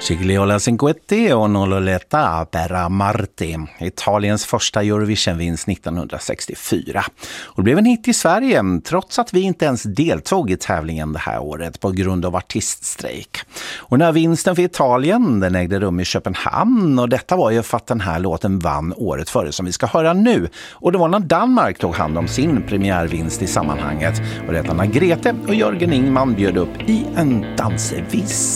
Cigliola Cinquetti och Nololetta per Marte, Italiens första Eurovision-vinst 1964. Och det blev en hit i Sverige trots att vi inte ens deltog i tävlingen det här året på grund av artiststrejk. Och när vinsten för Italien, den ägde rum i Köpenhamn, och detta var ju för att den här låten vann året före som vi ska höra nu. Och det var när Danmark tog hand om sin premiärvinst i sammanhanget. Och detta när Grete och Jörgen Ingman bjöd upp i en dansevis.